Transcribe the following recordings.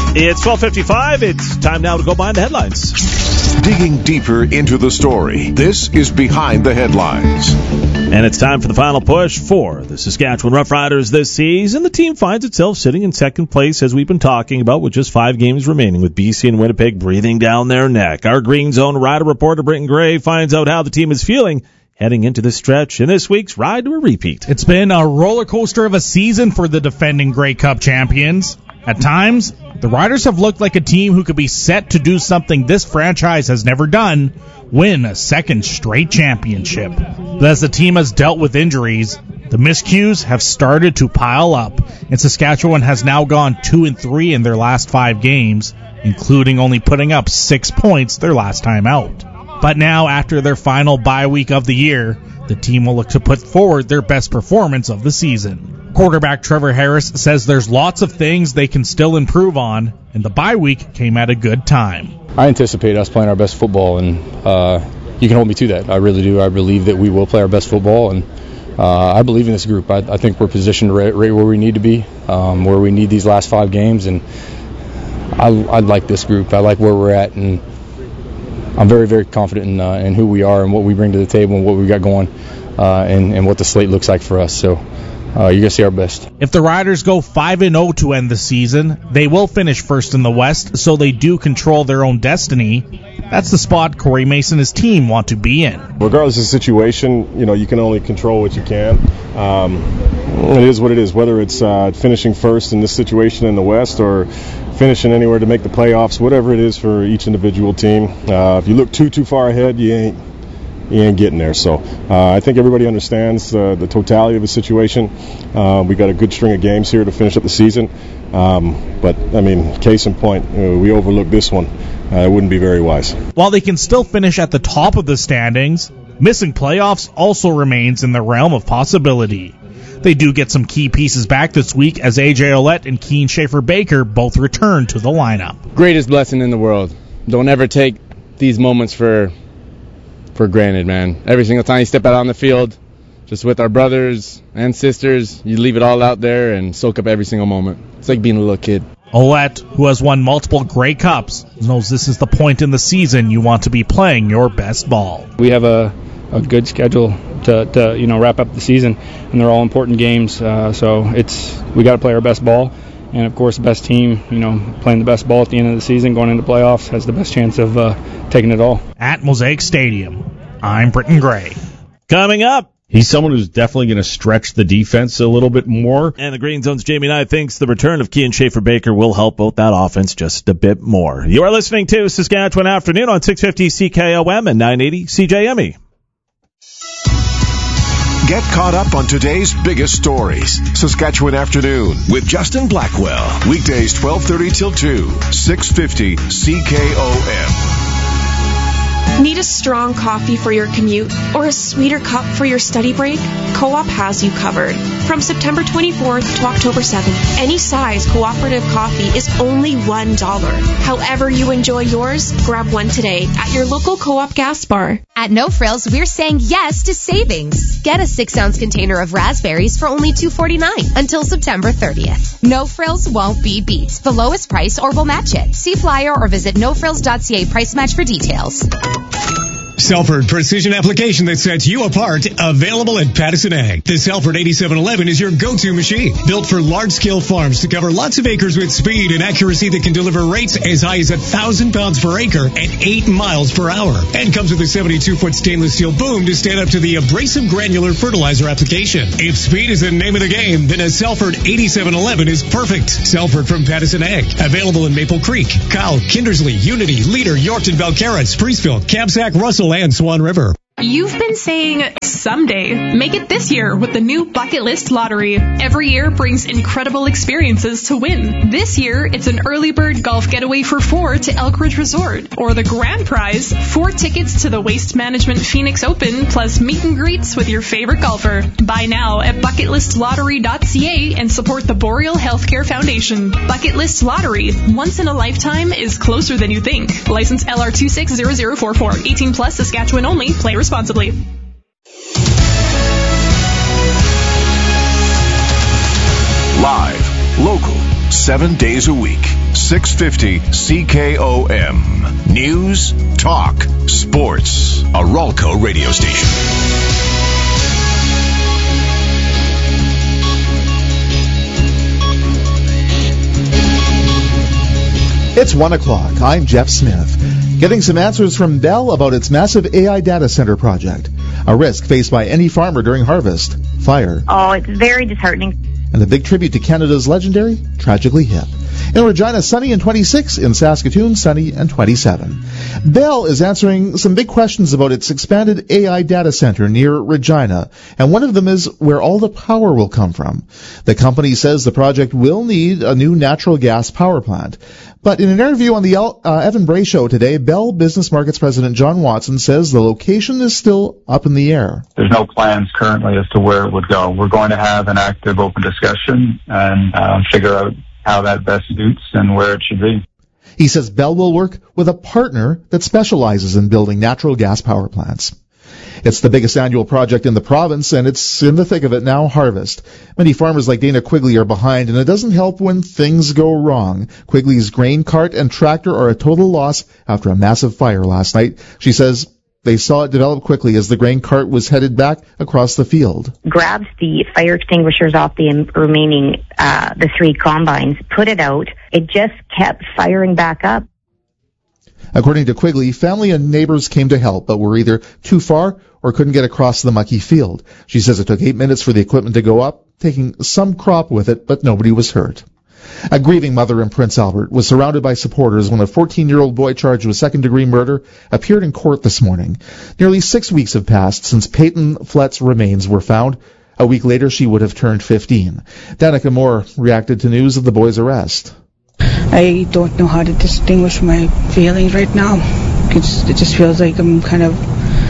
It's 12:55. It's time now to go behind the headlines. Digging deeper into the story, this is Behind the Headlines. And it's time for the final push for the Saskatchewan Roughriders this season. The team finds itself sitting in second place, as we've been talking about, with just 5 games remaining, with BC and Winnipeg breathing down their neck. Our Green Zone Rider reporter, Britton Gray, finds out how the team is feeling heading into this stretch in this week's Ride to a Repeat. It's been a roller coaster of a season for the defending Grey Cup champions. At times, the Riders have looked like a team who could be set to do something this franchise has never done, win a second straight championship. But as the team has dealt with injuries, the miscues have started to pile up, and Saskatchewan has now gone 2-3 in their last 5 games, including only putting up 6 points their last time out. But now, after their final bye week of the year, the team will look to put forward their best performance of the season. Quarterback Trevor Harris says there's lots of things they can still improve on, and the bye week came at a good time. I anticipate us playing our best football, and you can hold me to that. I really do. I believe that we will play our best football, and I believe in this group. I think we're positioned right where we need to be, where we need these last 5 games, and I like this group. I like where we're at, and I'm very, very confident in who we are and what we bring to the table and what we got going, and what the slate looks like for us. So you're going to see our best. If the Riders go 5-0 to end the season, they will finish first in the West, so they do control their own destiny. That's the spot Corey Mason and his team want to be in. Regardless of the situation, you can only control what you can. It is what it is, whether it's finishing first in this situation in the West or finishing anywhere to make the playoffs, whatever it is for each individual team. If you look too far ahead, you ain't getting there. So I think everybody understands the totality of the situation. We got a good string of games here to finish up the season. But, case in point, we overlooked this one. It wouldn't be very wise. While they can still finish at the top of the standings, missing playoffs also remains in the realm of possibility. They do get some key pieces back this week as A.J. Ouellette and Keane Schaefer-Baker both return to the lineup. Greatest blessing in the world. Don't ever take these moments for granted, man. Every single time you step out on the field, just with our brothers and sisters, you leave it all out there and soak up every single moment. It's like being a little kid. Ouellette, who has won multiple Grey Cups, knows this is the point in the season you want to be playing your best ball. We have a good schedule to wrap up the season, and they're all important games. So we got to play our best ball, and of course, the best team, playing the best ball at the end of the season, going into playoffs, has the best chance of taking it all. At Mosaic Stadium, I'm Britton Gray. Coming up, he's someone who's definitely going to stretch the defense a little bit more. And the Green Zone's Jamie Knight thinks the return of Keane Schaefer-Baker will help out that offense just a bit more. You are listening to Saskatchewan Afternoon on 650 CKOM and 980 CJME. Get caught up on today's biggest stories. Saskatchewan Afternoon with Justin Blackwell. Weekdays 12:30 till 2, 650 CKOM. Need a strong coffee for your commute or a sweeter cup for your study break? Co-op has you covered. From September 24th to October 7th, any size cooperative coffee is only $1. However you enjoy yours, grab one today at your local Co-op gas bar. At No Frills, we're saying yes to savings. Get a 6-ounce container of raspberries for only $2.49 until September 30th. No Frills won't be beat. The lowest price or we'll match it. See flyer or visit nofrills.ca price match for details. Selford Precision Application that sets you apart, available at Pattison Ag. The Selford 8711 is your go-to machine, built for large-scale farms to cover lots of acres with speed and accuracy that can deliver rates as high as 1,000 pounds per acre at 8 miles per hour. And comes with a 72-foot stainless steel boom to stand up to the abrasive granular fertilizer application. If speed is the name of the game, then a Selford 8711 is perfect. Selford from Pattison Ag, available in Maple Creek, Kyle, Kindersley, Unity, Leader, Yorkton, Valcarra, Spreeceville, Kamsack, Russell, and Swan River. You've been saying someday. Make it this year with the new Bucket List Lottery. Every year brings incredible experiences to win. This year, it's an early bird golf getaway for 4 to Elk Ridge Resort. Or the grand prize, 4 tickets to the Waste Management Phoenix Open, plus meet and greets with your favorite golfer. Buy now at bucketlисtlottery.ca and support the Boreal Healthcare Foundation. Bucket List Lottery. Once in a lifetime is closer than you think. License LR260044. 18 plus, Saskatchewan only. Play responsibly. Live, local, 7 days a week. 650 CKOM. News, talk, sports. A Ralco radio station. It's 1 o'clock. I'm Jeff Smith. Getting some answers from Bell about its massive AI data center project. A risk faced by any farmer during harvest. Fire. Oh, it's very disheartening. And a big tribute to Canada's legendary Tragically Hip. In Regina, sunny and 26. In Saskatoon, sunny and 27. Bell is answering some big questions about its expanded AI data center near Regina, and one of them is where all the power will come from. The company says the project will need a new natural gas power plant. But in an interview on the Evan Bray Show today, Bell Business Markets President John Watson says the location is still up in the air. There's no plans currently as to where it would go. We're going to have an active open discussion and figure out how that best suits and where it should be. He says Bell will work with a partner that specializes in building natural gas power plants. It's the biggest annual project in the province, and it's in the thick of it now, harvest. Many farmers like Dana Quigley are behind, and it doesn't help when things go wrong. Quigley's grain cart and tractor are a total loss after a massive fire last night. She says they saw it develop quickly as the grain cart was headed back across the field. Grabbed the fire extinguishers off the remaining, the 3 combines, put it out. It just kept firing back up. According to Quigley, family and neighbors came to help, but were either too far or couldn't get across the mucky field. She says it took 8 minutes for the equipment to go up, taking some crop with it, but nobody was hurt. A grieving mother in Prince Albert was surrounded by supporters when a 14-year-old boy charged with second-degree murder appeared in court this morning. Nearly 6 weeks have passed since Peyton Flett's remains were found. A week later, she would have turned 15. Danica Moore reacted to news of the boy's arrest. I don't know how to distinguish my feelings right now. It just feels like I'm kind of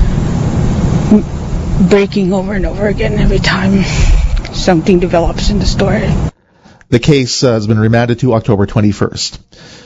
breaking over and over again every time something develops in the story. The case has been remanded to October 21st.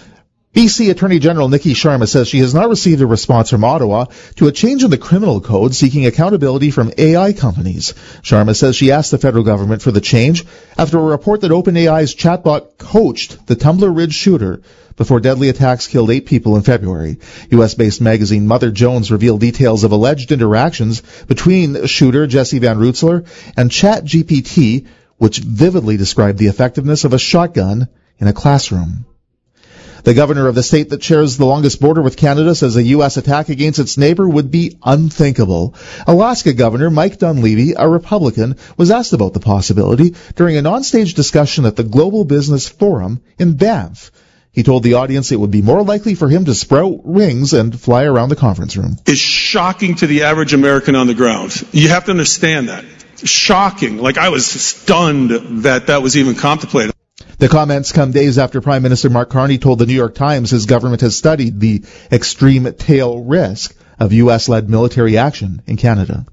BC Attorney General Nikki Sharma says she has not received a response from Ottawa to a change in the criminal code seeking accountability from AI companies. Sharma says she asked the federal government for the change after a report that OpenAI's chatbot coached the Tumbler Ridge shooter before deadly attacks killed 8 people in February. U.S.-based magazine Mother Jones revealed details of alleged interactions between shooter Jesse Van Rootsler and ChatGPT, which vividly described the effectiveness of a shotgun in a classroom. The governor of the state that shares the longest border with Canada says a U.S. attack against its neighbor would be unthinkable. Alaska Governor Mike Dunleavy, a Republican, was asked about the possibility during an onstage discussion at the Global Business Forum in Banff. He told the audience it would be more likely for him to sprout wings and fly around the conference room. It's shocking to the average American on the ground. You have to understand that. Shocking. Like, I was stunned that was even contemplated. The comments come days after Prime Minister Mark Carney told the New York Times his government has studied the extreme tail risk of U.S.-led military action in Canada.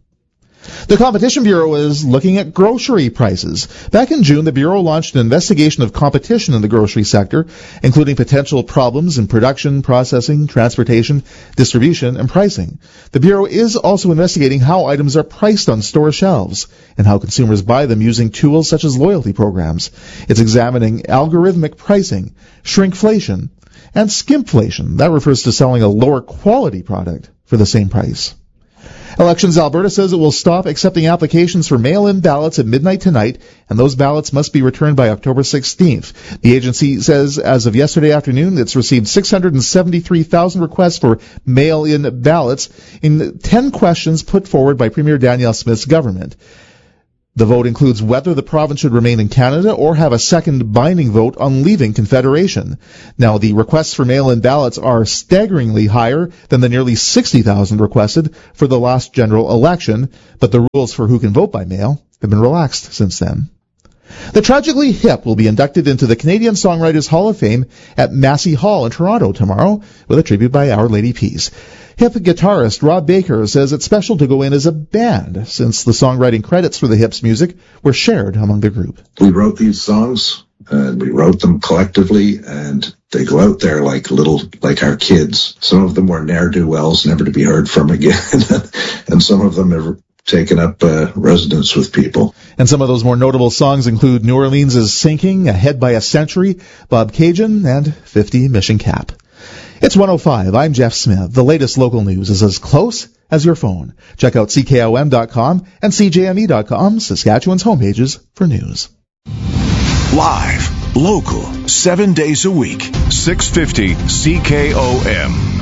The Competition Bureau is looking at grocery prices. Back in June, the Bureau launched an investigation of competition in the grocery sector, including potential problems in production, processing, transportation, distribution, and pricing. The Bureau is also investigating how items are priced on store shelves and how consumers buy them using tools such as loyalty programs. It's examining algorithmic pricing, shrinkflation, and skimpflation. That refers to selling a lower quality product for the same price. Elections Alberta says it will stop accepting applications for mail-in ballots at midnight tonight, and those ballots must be returned by October 16th. The agency says as of yesterday afternoon, it's received 673,000 requests for mail-in ballots in 10 questions put forward by Premier Danielle Smith's government. The vote includes whether the province should remain in Canada or have a second binding vote on leaving Confederation. Now, the requests for mail-in ballots are staggeringly higher than the nearly 60,000 requested for the last general election, but the rules for who can vote by mail have been relaxed since then. The Tragically Hip will be inducted into the Canadian Songwriters Hall of Fame at Massey Hall in Toronto tomorrow with a tribute by Our Lady Peace. Hip guitarist Rob Baker says it's special to go in as a band since the songwriting credits for the Hip's music were shared among the group. We wrote these songs and we wrote them collectively, and they go out there like our kids. Some of them were ne'er-do-wells, never to be heard from again, and some of them are taken up residence with people. And some of those more notable songs include New Orleans is Sinking, Ahead by a Century, Bob Cajun, and 50 Mission Cap. It's 1:05. I'm Jeff Smith. The latest local news is as close as your phone. Check out CKOM.com and CJME.com, Saskatchewan's homepages for news. Live, local, 7 days a week, 650 CKOM.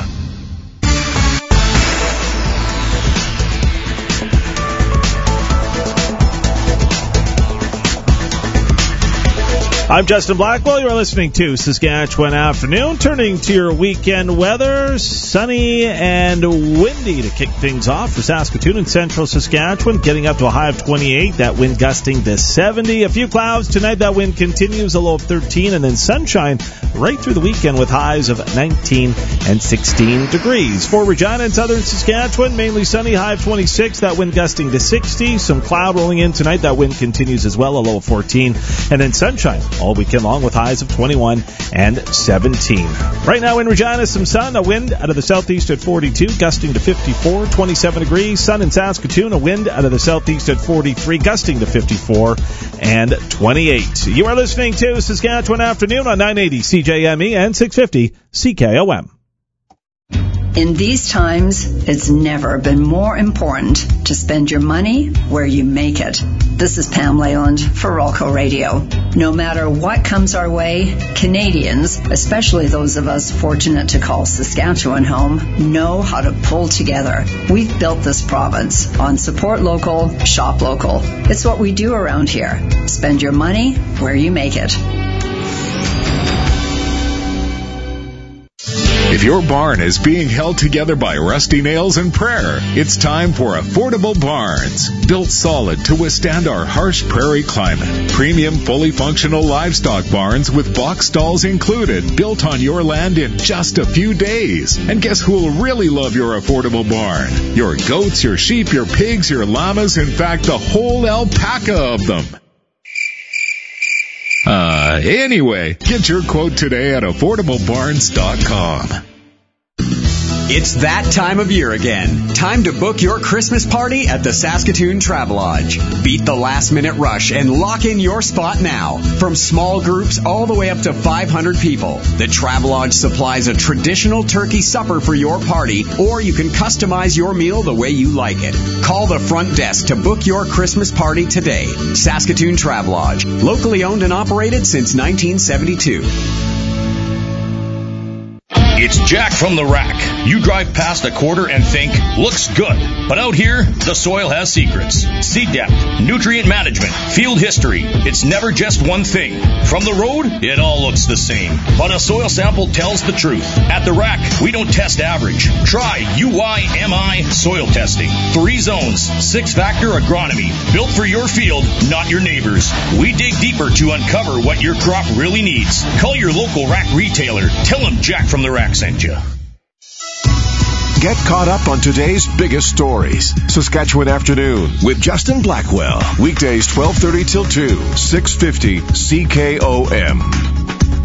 I'm Justin Blackwell. You're listening to Saskatchewan Afternoon. Turning to your weekend weather, sunny and windy to kick things off for Saskatoon and central Saskatchewan, getting up to a high of 28, that wind gusting to 70. A few clouds tonight, that wind continues, a low of 13, and then sunshine right through the weekend with highs of 19 and 16 degrees. For Regina and southern Saskatchewan, mainly sunny, high of 26, that wind gusting to 60. Some cloud rolling in tonight, that wind continues as well, a low of 14, and then sunshine all weekend long with highs of 21 and 17. Right now in Regina, some sun, a wind out of the southeast at 42, gusting to 54, 27 degrees. Sun in Saskatoon, a wind out of the southeast at 43, gusting to 54 and 28. You are listening to Saskatchewan Afternoon on 980 CJME and 650 CKOM. In these times, it's never been more important to spend your money where you make it. This is Pam Leyland for Rolco Radio. No matter what comes our way, Canadians, especially those of us fortunate to call Saskatchewan home, know how to pull together. We've built this province on support local, shop local. It's what we do around here. Spend your money where you make it. If your barn is being held together by rusty nails and prayer, it's time for Affordable Barns. Built solid to withstand our harsh prairie climate. Premium, fully functional livestock barns with box stalls included, built on your land in just a few days. And guess who will really love your affordable barn? Your goats, your sheep, your pigs, your llamas, in fact, the whole alpaca of them. Anyway, get your quote today at affordablebarns.com. It's that time of year again. Time to book your Christmas party at the Saskatoon Travelodge. Beat the last-minute rush and lock in your spot now. From small groups all the way up to 500 people, the Travelodge supplies a traditional turkey supper for your party, or you can customize your meal the way you like it. Call the front desk to book your Christmas party today. Saskatoon Travelodge, locally owned and operated since 1972. It's Jack from the Rack. You drive past a quarter and think, looks good. But out here, the soil has secrets. Seed depth, nutrient management, field history. It's never just one thing. From the road, it all looks the same. But a soil sample tells the truth. At the Rack, we don't test average. Try UIMI soil testing. 3 zones, 6-factor agronomy. Built for your field, not your neighbor's. We dig deeper to uncover what your crop really needs. Call your local Rack retailer. Tell them Jack from the Rack sent you. Get caught up on today's biggest stories. Saskatchewan Afternoon with Justin Blackwell. Weekdays 12:30 till 2, 650 CKOM.